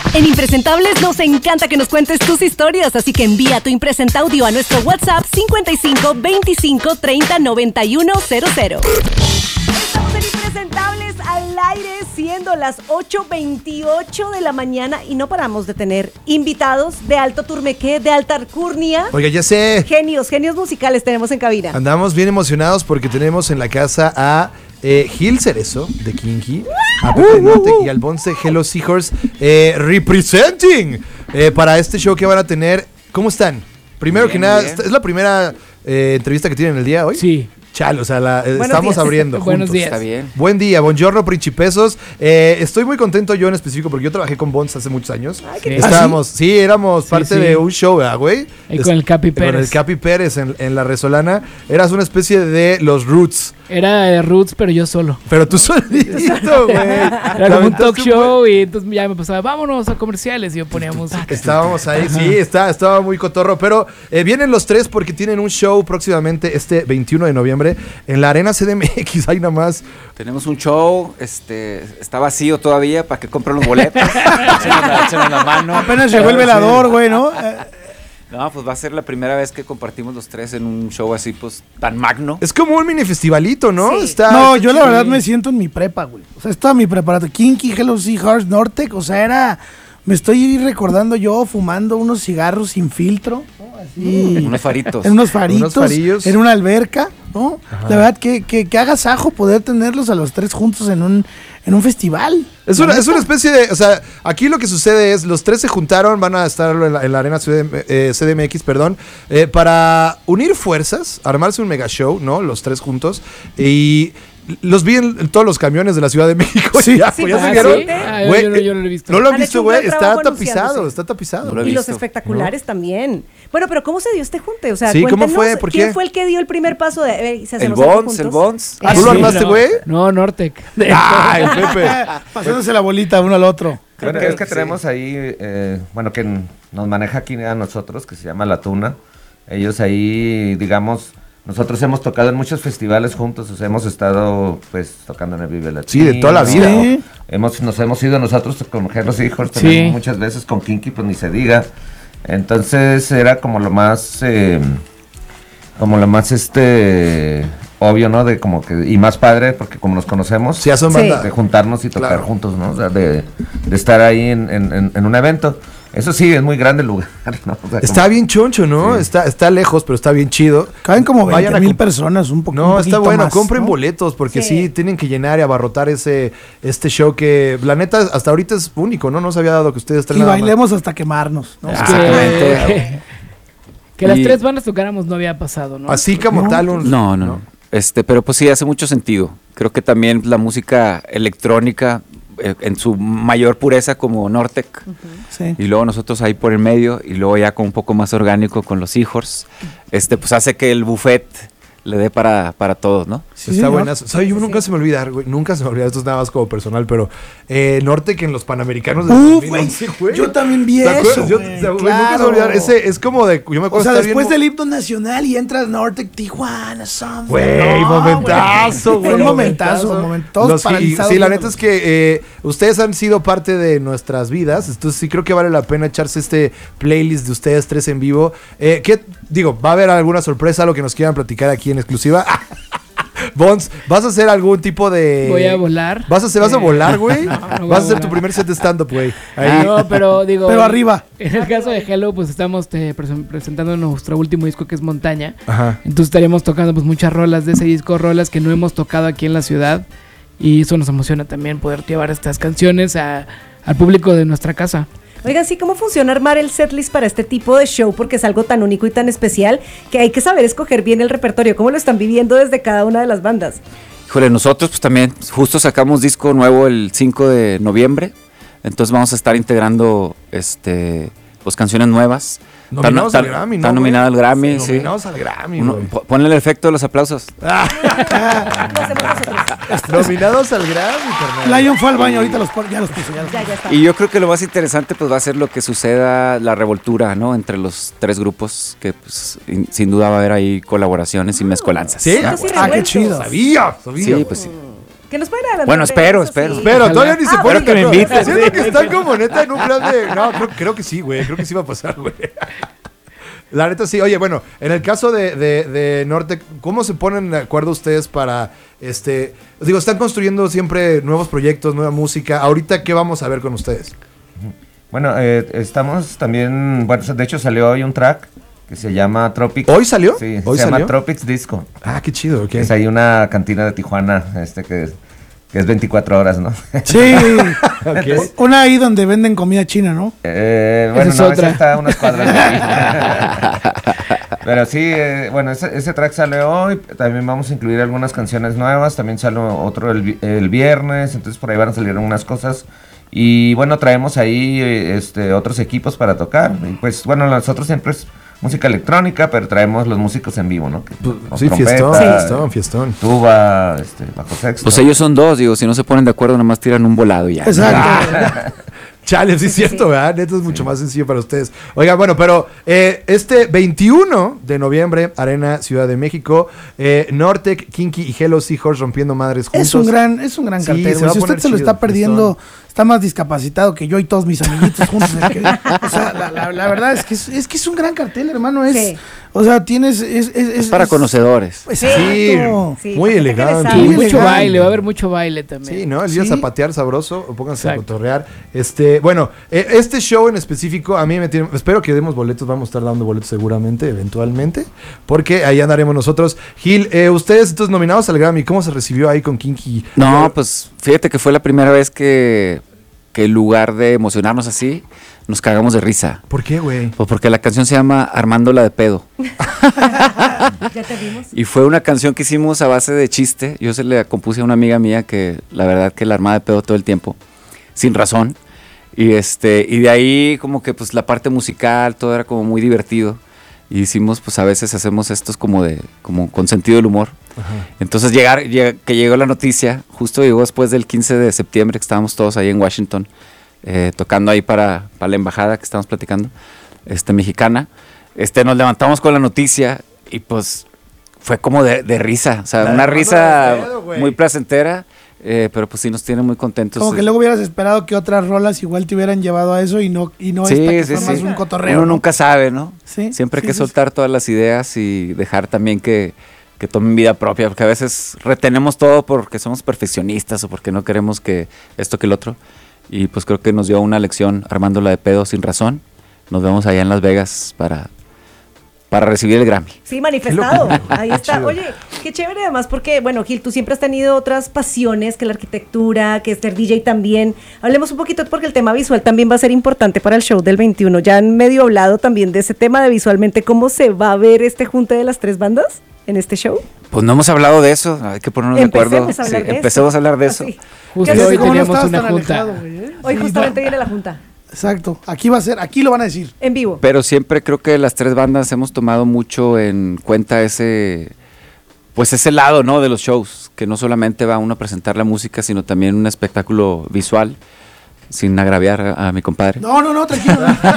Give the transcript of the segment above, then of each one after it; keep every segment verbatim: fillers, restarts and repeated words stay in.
En Impresentables nos encanta que nos cuentes tus historias, así que envía tu Impresenta audio a nuestro WhatsApp cincuenta y cinco veinticinco treinta noventa y uno cero cero. Estamos en Impresentables al aire, siendo las ocho veintiocho de la mañana y no paramos de tener invitados de alto turmequé, de alta alcurnia. Oiga, ya sé. Genios, genios musicales tenemos en cabina. Andamos bien emocionados porque tenemos en la casa a eh, Gil Cerezo de Kinky, a Pepe uh, Norte uh, uh. y al Bonce Hello Seahorse eh, representing eh, para este show que van a tener. ¿Cómo están? Primero bien, que nada, bien. ¿Es la primera eh, entrevista que tienen el día hoy? Sí. Chale, o sea, la, eh, estamos días. abriendo juntos. Buenos días. Está bien. Buen día, buongiorno, principesos. Eh, estoy muy contento yo en específico porque yo trabajé con Bonds hace muchos años. Ay, ¿qué Estábamos, ¿Ah, sí? sí, éramos sí, parte sí. de un show, ¿verdad, güey? Y con el Capi Pérez. Con el Capi Pérez en, en La Resolana. Eras una especie de los Roots. Era de Roots, pero yo solo. Pero tú solito, güey. Era como un talk show y entonces ya me pasaba, vámonos a comerciales y yo ponía música. Estábamos ahí, sí, está, estaba muy cotorro. Pero eh, vienen los tres porque tienen un show próximamente este veintiuno de noviembre en la Arena C D M X, ahí nada más. Tenemos un show, este, está vacío todavía para que compren los boletos. Échenos la mano. Apenas llegó el velador, güey, ¿no? No, pues va a ser la primera vez que compartimos los tres en un show así, pues, tan magno. Es como un mini festivalito, ¿no? Sí. Está, no, está yo la chido. verdad me siento en mi prepa, güey. O sea, es toda mi preparatoria. Kinky, Hello Seahorse, Nortec, o sea, era... Me estoy recordando yo fumando unos cigarros sin filtro, ¿no? Así. En unos faritos. En unos faritos. Unos farillos. En una alberca, ¿no? Ajá. La verdad, que, que, que agasajo poder tenerlos a los tres juntos en un, en un festival. Es una, es una especie de, o sea, aquí lo que sucede es, los tres se juntaron, van a estar en la, en la arena C D M, eh, C D M X, perdón, eh, para unir fuerzas, armarse un mega show, ¿no? Los tres juntos, y los vi en, en todos los camiones de la Ciudad de México. Sí, ya, sí, pues, ¿ya ah, se vieron? ¿sí? Ah, Güey, yo, no, yo no lo he visto. ¿No lo han Han visto, hecho un gran güey? Está trabajo tapizado, anunciándose. está tapizado. No Y visto. los espectaculares ¿no? también. Bueno, pero ¿cómo se dio este junte? O sea, Sí, ¿cómo cuéntenos, fue? ¿Por ¿quién qué? fue el que dio el primer paso de eh, se hacen El los algo Bonds, juntos? el Bonds. ¿Ah, tú lo armaste, güey? No, no, Nortec. ¡Ah, el Pepe! Pasándose la bolita uno al otro. Creo que es que tenemos ahí, eh, bueno, que nos maneja aquí a nosotros, que se llama La Tuna. Ellos ahí, digamos, nosotros hemos tocado en muchos festivales juntos, o sea, hemos estado, pues, tocando en el Vive Latino. Sí, de toda la vida. Sí. Hemos, nos hemos ido nosotros con Hello Seahorse Sí. también muchas veces, con Kinky, pues ni se diga. Entonces era como lo más, eh, como lo más, este... obvio, ¿no? De como que, y más padre, porque como nos conocemos, Sí, son Sí. banda. de juntarnos y tocar Claro. juntos, ¿no? O sea, de, de estar ahí en, en, en un evento. Eso sí, es muy grande el lugar, ¿no? O sea, Está como- bien choncho, ¿no? Sí. Está, está lejos, pero está bien chido. Caben como Vayan veinte a mil comp- personas, un poco No, un está poquito bueno, más, compren ¿no? boletos porque sí. Sí. tienen que llenar y abarrotar ese este show que la neta hasta ahorita es único, ¿no? No se había dado que ustedes traen Y nada más. bailemos hasta quemarnos, ¿no? Es Exactamente. que, que las Y- tres bandas tocáramos no había pasado, ¿no? Así como No, tal un No, no, no. Este, pero pues sí, hace mucho sentido. Creo que también la música electrónica, eh, en su mayor pureza como Nortec, Sí. y luego nosotros ahí por el medio, y luego ya con un poco más orgánico con los Seahorse, este, pues hace que el buffet le dé para, para todos, ¿no? Sí, está señor. buena. ¿Sabes? Yo nunca se me olvida, güey. Nunca se me olvida. Esto es nada más como personal, pero eh, Norte que en los Panamericanos de Uf, dos mil güey. once, güey. Yo también vi ¿Te acuerdas? eso, Yo- güey, o sea, güey, Nunca se me claro. olvidar. Ese es como de. Yo me acuerdo O sea, estar después bien del himno nacional y entras Nortec, Tijuana, something. Güey, No, momentazo, güey. güey. Fue un momentazo, momento- todos Los- y- paralizados Sí, la viendo. neta es que eh, ustedes han sido parte de nuestras vidas, entonces sí creo que vale la pena echarse este playlist de ustedes tres en vivo. Eh, ¿qué, digo, va a haber alguna sorpresa, lo que nos quieran platicar aquí en exclusiva? Bonds, ¿vas a hacer algún tipo de...? Voy a volar. ¿Vas a, hacer, vas a Eh, volar, güey? no, no voy ¿Vas a a hacer tu volar. primer set de stand-up, güey? Ah, Ahí. no, pero digo... Pero arriba. En el caso de Hello, pues estamos te, presen- presentando nuestro último disco que es Montaña. Ajá. Entonces estaríamos tocando pues muchas rolas de ese disco, rolas que no hemos tocado aquí en la ciudad. Y eso nos emociona también, poder llevar estas canciones a, al público de nuestra casa. Oigan, sí, ¿cómo funciona armar el setlist para este tipo de show? Porque es algo tan único y tan especial que hay que saber escoger bien el repertorio. ¿Cómo lo están viviendo desde cada una de las bandas? Híjole, nosotros pues también justo sacamos disco nuevo el cinco de noviembre, entonces vamos a estar integrando este pues canciones nuevas. Nominados Está- al Grammy, ¿no, Está nominado al güey? Grammy, Sí, sí. Nominados al Grammy, Uno- güey. po- ponle el efecto de los aplausos. Lo hacemos nosotros. Nominados al Grammy, carnal. Lion fue al baño, ahorita los pon- ya los puso. Ya los Ya, puso. ya está. Y yo creo que lo más interesante pues va a ser lo que suceda, la revoltura, ¿no? Entre los tres grupos, que pues, in- sin duda va a haber ahí colaboraciones y mezcolanzas. ¿Sí? ¿no? Juntos y Ah, qué revueltos. chido. Sabía, sabía. Sí, pues sí. Que nos pueden adelantar. Bueno, de espero, eso, espero. sí. Pero Ojalá. todavía ni se Ah, pone bueno, que me no, inviten. siento que están como neta en un plan de. No, creo, creo que sí, güey. Creo que sí va a pasar, güey. La neta sí. Oye, bueno, en el caso de, de, de Nortec, ¿cómo se ponen de acuerdo ustedes para este? Digo, están construyendo siempre nuevos proyectos, nueva música. Ahorita, ¿qué vamos a ver con ustedes? Bueno, eh, estamos también, bueno, de hecho salió hoy un track que se llama Tropics. ¿Hoy salió? Sí, ¿Hoy se salió? llama Tropics Disco. Ah, qué chido, ok. Es ahí una cantina de Tijuana, este que es, que es veinticuatro horas, ¿no? Sí. Ok. Una ahí donde venden comida china, ¿no? Eh, Esa bueno, es no, otra. esa está a unas cuadras de ahí. Pero sí, eh, bueno, ese, ese track sale hoy. También vamos a incluir algunas canciones nuevas. También sale otro el, vi- el viernes. Entonces por ahí van a salir unas cosas. Y bueno, traemos ahí eh, este, otros equipos para tocar. Y pues bueno, nosotros siempre es música electrónica, pero traemos los músicos en vivo, ¿no? Que, Pues, con sí, trompeta, fiestón, eh, fiestón, fiestón. tuba, este, bajo sexto. Pues ellos son dos, digo, si no se ponen de acuerdo, nomás tiran un volado y ya. Exacto. Chale, sí es Sí, cierto, sí. ¿verdad? Neta es mucho más sencillo para ustedes. Oigan, bueno, pero eh, este veintiuno de noviembre, Arena Ciudad de México, eh, Nortec, Kinky y Hello Seahorse rompiendo madres juntos. Es un gran, es un gran Sí, cartel. se güey. va a Si usted poner se lo chido, está perdiendo, está más discapacitado que yo y todos mis amiguitos juntos. Es que- o sea, la, la- la verdad es que es, es que es un gran cartel, hermano. Es, Sí. O sea, tienes. Es, es, Es es- para es- conocedores. Sí, Exacto. Sí, muy para gente que le elegante. sabe. Y Muy mucho elegante. baile, va a haber mucho baile también. Sí, ¿no? El día Sí. zapatear sabroso, o pónganse a Exacto. cotorrear. Este, bueno, eh, este show en específico, a mí me tiene, espero que demos boletos, vamos a estar dando boletos seguramente, eventualmente, porque ahí andaremos nosotros. Gil, eh, ustedes entonces nominados al Grammy, ¿cómo se recibió ahí con Kinky? No, pues fíjate que fue la primera vez que, que en lugar de emocionarnos así, nos cagamos de risa. ¿Por qué, güey? Pues porque la canción se llama Armándola de pedo. Ya te vimos. Y fue una canción que hicimos a base de chiste. Yo se le compuse a una amiga mía que la verdad que la armaba de pedo todo el tiempo, sin razón. Y este, y de ahí como que pues la parte musical, todo era como muy divertido. Y hicimos, pues a veces hacemos estos como de, como con sentido del humor. Entonces llegar, lleg- que llegó la noticia, justo llegó después del quince de septiembre, que estábamos todos ahí en Washington, eh, tocando ahí para, para la embajada que estábamos platicando, este, mexicana. Este, nos levantamos con la noticia y pues fue como de, de risa, o sea, La una de risa Armando de Pedo, güey. muy placentera, eh, pero pues sí nos tiene muy contentos. Como que luego hubieras esperado que otras rolas igual te hubieran llevado a eso y no, y no Sí, esta que sí, fue más sí. un cotorreo. Uno ¿no? nunca sabe, ¿no? Sí, Siempre hay sí, que sí, soltar todas las ideas y dejar también que, que tomen vida propia, porque a veces retenemos todo porque somos perfeccionistas o porque no queremos que esto que el otro. Y pues creo que nos dio una lección armándola de pedo sin razón. Nos vemos allá en Las Vegas para, para recibir el Grammy. Sí, manifestado. Qué locura. Ahí está. Chido. Oye, qué chévere además porque, bueno, Gil, tú siempre has tenido otras pasiones que la arquitectura, que ser D J también. Hablemos un poquito porque el tema visual también va a ser importante para el show del veintiuno. Ya han medio hablado también de ese tema de visualmente cómo se va a ver este junte de las tres bandas en este show. Pues no hemos hablado de eso, hay que ponernos de acuerdo. Empecemos a hablar Sí, de empecemos eso. a hablar de eso. Así. Justo ¿Qué hoy haces? ¿Cómo no teníamos estabas una tan junta. alejado, güey, eh? Hoy Sí, justamente no. viene la junta. Exacto. Aquí va a ser, aquí lo van a decir. En vivo. Pero siempre creo que las tres bandas hemos tomado mucho en cuenta ese, pues ese lado, ¿no? De los shows, que no solamente va uno a presentar la música, sino también un espectáculo visual, sin agraviar a, a mi compadre. No, no, no, tranquilo.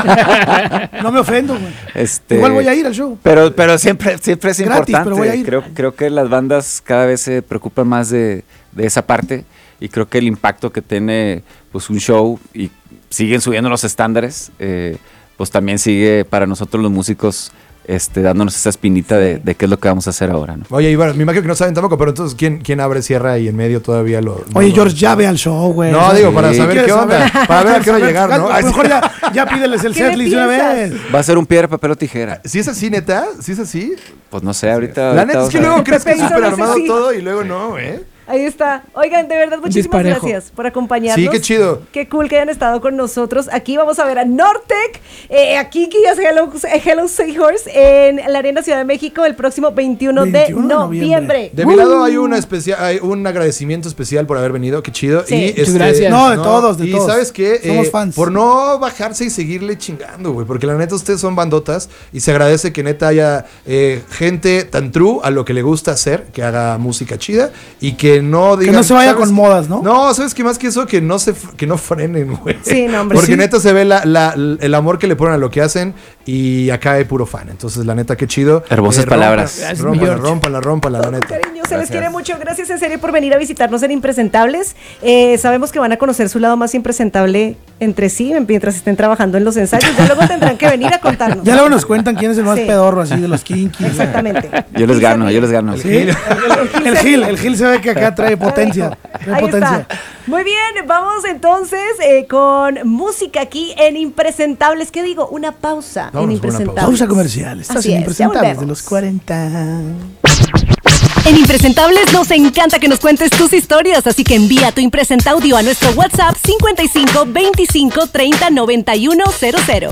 No, no me ofendo, güey. Este, Igual voy a ir al show. Pero, pero siempre, siempre es Gratis, importante. pero voy a ir. Creo, creo que las bandas cada vez se preocupan más de, de esa parte y creo que el impacto que tiene pues un show y siguen subiendo los estándares, eh, pues también sigue para nosotros los músicos este, dándonos esa espinita de, de qué es lo que vamos a hacer ahora, ¿no? Oye, Iván, me imagino que no saben tampoco, pero entonces, ¿quién, quién abre, cierra y en medio todavía lo... Oye, no, George, ya ve al show, güey. No, O sea, digo, sí. para saber ¿quieres qué onda, saber? para ver a qué hora ¿Quieres llegar, saber? ¿no? A lo mejor ya, ya pídeles el ¿Qué le setlist de una piensas? vez. Va a ser un piedra, papel o tijera. ¿Sí es así, neta? ¿Sí es así? Pues no sé, ahorita. La ahorita neta es que vamos a ver. luego crees que es Pepe súper hizo armado ese sí. todo y luego no, ¿eh? Ahí está. Oigan, de verdad, muchísimas Disparejo. gracias por acompañarnos. Sí, qué chido. Qué cool que hayan estado con nosotros. Aquí vamos a ver a Nortec, eh, a Kinky y a Hello, Hello Seahorse en la Arena Ciudad de México el próximo veintiuno, veintiuno de de noviembre. noviembre. De mi lado hay una especial, hay un agradecimiento especial por haber venido, qué chido. Sí. Y Muchas este, gracias. No, de todos, de y todos. sabes qué, Somos Eh, fans. por no bajarse y seguirle chingando, güey, porque la neta ustedes son bandotas y se agradece que neta haya eh, gente tan true a lo que le gusta hacer, que haga música chida y que no digan, no se vaya ¿sabes? con modas, ¿no? No, sabes que más que eso que no se f- que no frenen, güey. Sí, no, hombre, Porque sí. neta se ve la, la- el amor que le ponen a lo que hacen y acá hay puro fan. Entonces, la neta qué chido. Hermosas rompan- palabras. Gracias, mi Rómpala, George. rómpala, rómpala, la neta. Cariños, se les Gracias. quiere mucho. Gracias en serio por venir a visitarnos en Impresentables. Eh, sabemos que van a conocer su lado más impresentable entre sí mientras estén trabajando en los ensayos. Ya luego tendrán que venir a contarnos. Ya luego nos cuentan quién es el más Sí. pedorro así de los Kinky. Exactamente. Yo les gano, yo les gano. Sí, el, el Gil, el Gil se ve que acá trae potencia. Trae Ahí potencia. está. Muy bien, vamos entonces eh, con música aquí en Impresentables. ¿Qué digo? Una pausa Vámonos en con una Impresentables. Pausa comercial. Estás Así en es, ya Impresentables de volvemos. los cuarenta. En Impresentables nos encanta que nos cuentes tus historias, así que envía tu impresenta audio a nuestro WhatsApp cincuenta y cinco veinticinco treinta noventa y uno cero cero.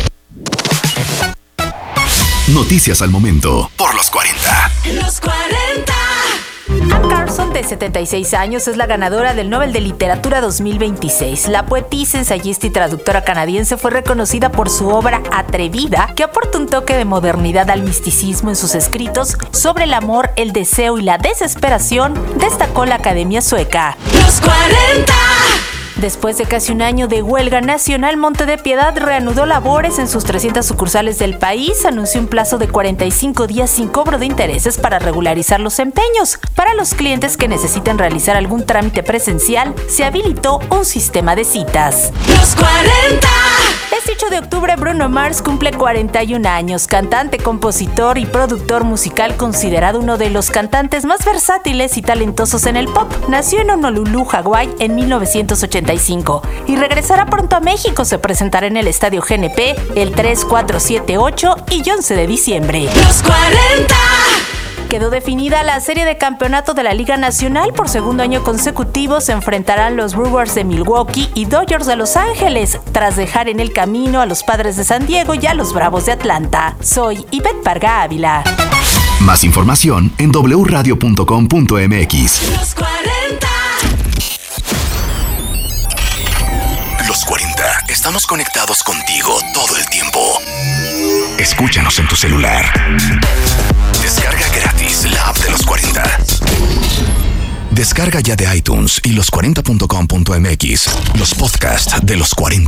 Noticias al momento por los cuarenta. Los cuarenta. Anne Carson, de setenta y seis años, es la ganadora del Nobel de Literatura dos mil veintiséis. La poetisa, ensayista y traductora canadiense fue reconocida por su obra Atrevida, que aporta un toque de modernidad al misticismo en sus escritos sobre el amor, el deseo y la desesperación, destacó la Academia Sueca. Los cuarenta. Después de casi un año de huelga nacional, Monte de Piedad reanudó labores en sus trescientas sucursales del país. Anunció un plazo de cuarenta y cinco días sin cobro de intereses para regularizar los empeños. Para los clientes que necesiten realizar algún trámite presencial, se habilitó un sistema de citas. Los cuarenta. Este ocho de octubre, Bruno Mars cumple cuarenta y un años. Cantante, compositor y productor musical, considerado uno de los cantantes más versátiles y talentosos en el pop. Nació en Honolulu, Hawái, en mil novecientos ochenta y cinco y regresará pronto a México. Se presentará en el Estadio G N P el tres, cuatro, siete, ocho y once de diciembre. Los cuarenta. Quedó definida la serie de campeonato de la Liga Nacional. Por segundo año consecutivo se enfrentarán los Brewers de Milwaukee y Dodgers de Los Ángeles, tras dejar en el camino a los Padres de San Diego y a los Bravos de Atlanta. Soy Ivette Parga Ávila. Más información en doble u radio punto com punto m x. Los cuarenta. Los cuarenta. Estamos conectados contigo todo el tiempo. Escúchanos en tu celular. Descarga gratis la app de los cuarenta. Descarga ya de iTunes y los cuarenta punto com punto m x los podcasts de los cuarenta.